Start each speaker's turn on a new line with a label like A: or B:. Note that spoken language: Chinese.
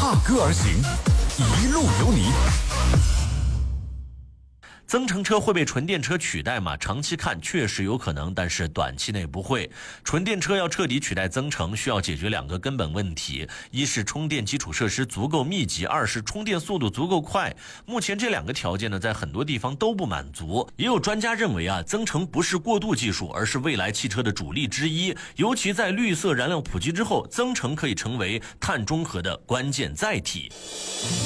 A: 踏歌而行，一路有你。
B: 增程车会被纯电车取代吗？长期看确实有可能，但是短期内不会。纯电车要彻底取代增程，需要解决2个根本问题：一是充电基础设施足够密集，二是充电速度足够快。目前这2个条件呢，在很多地方都不满足。也有专家认为增程不是过渡技术，而是未来汽车的主力之一。尤其在绿色燃料普及之后，增程可以成为碳中和的关键载体。